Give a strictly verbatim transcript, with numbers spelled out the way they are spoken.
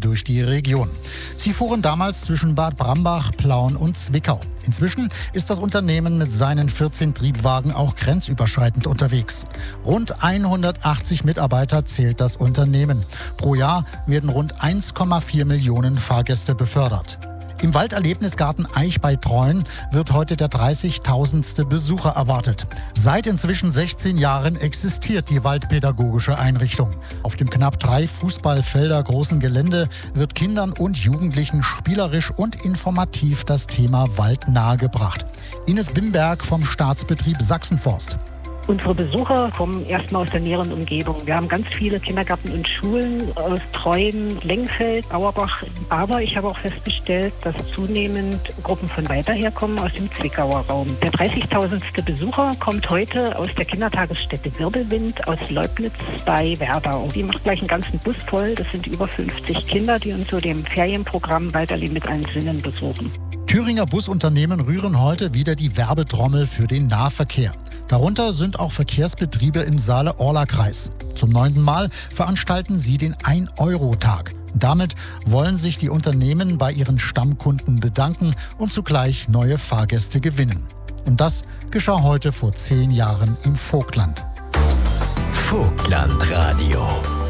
durch die Region. Sie fuhren damals zwischen Bad Brambach, Plauen und Zwickau. Inzwischen ist das Unternehmen mit seinen vierzehn Triebwagen auch grenzüberschreitend unterwegs. Rund hundertachtzig Mitarbeiter zählt das Unternehmen. Pro Jahr werden rund eins Komma vier Millionen Fahrgäste befördert. Im Walderlebnisgarten Eich bei Treuen wird heute der dreißigtausendste Besucher erwartet. Seit inzwischen sechzehn Jahren existiert die waldpädagogische Einrichtung. Auf dem knapp drei Fußballfelder großen Gelände wird Kindern und Jugendlichen spielerisch und informativ das Thema Wald nahegebracht. Ines Bimberg vom Staatsbetrieb Sachsenforst. Unsere Besucher kommen erstmal aus der näheren Umgebung. Wir haben ganz viele Kindergärten und Schulen aus Treuen, Lengfeld, Auerbach. Aber ich habe auch festgestellt, dass zunehmend Gruppen von weiter herkommen aus dem Zwickauer Raum. Der dreißigtausendste Besucher kommt heute aus der Kindertagesstätte Wirbelwind aus Leubnitz bei Werdau. Die macht gleich einen ganzen Bus voll. Das sind über fünfzig Kinder, die uns zu dem Ferienprogramm Walderleben mit allen Sinnen besuchen. Thüringer Busunternehmen rühren heute wieder die Werbetrommel für den Nahverkehr. Darunter sind auch Verkehrsbetriebe im Saale-Orla-Kreis. Zum neunten Mal veranstalten sie den ein-Euro-Tag. Damit wollen sich die Unternehmen bei ihren Stammkunden bedanken und zugleich neue Fahrgäste gewinnen. Und das geschah heute vor zehn Jahren im Vogtland. Vogtlandradio.